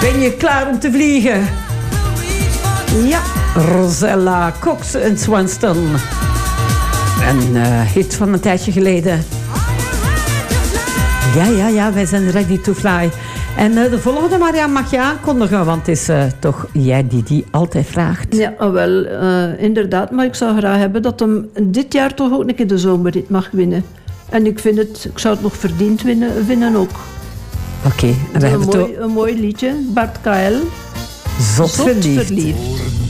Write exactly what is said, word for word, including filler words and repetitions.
Ben je klaar om te vliegen? Ja, Rosella Cox en Swanston. Een uh, hit van een tijdje geleden. Ja, ja, ja, wij zijn ready to fly. En uh, de volgende, Marianne, mag je aankondigen, want het is uh, toch jij die die altijd vraagt. Ja, wel, uh, inderdaad, maar ik zou graag hebben dat hem dit jaar toch ook een keer de zomerrit mag winnen. En ik vind het, ik zou het nog verdiend winnen, winnen ook. Oké, okay, een, mooi, een mooi liedje, Bart K L. Zot, Zot verliefd. verliefd.